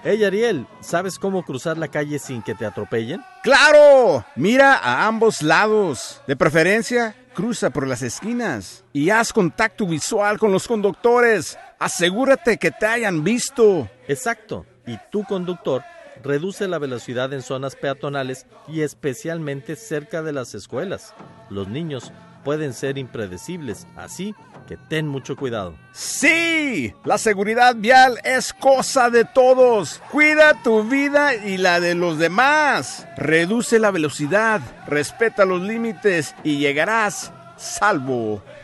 Hey Ariel, ¿sabes cómo cruzar la calle sin que te atropellen? ¡Claro! Mira a ambos lados. De preferencia, cruza por las esquinas y haz contacto visual con los conductores. Asegúrate que te hayan visto. Exacto. Y tu conductor reduce la velocidad en zonas peatonales y especialmente cerca de las escuelas. Los niños pueden ser impredecibles, así que ten mucho cuidado. ¡Sí! La seguridad vial es cosa de todos. Cuida tu vida y la de los demás. Reduce la velocidad, respeta los límites y llegarás salvo.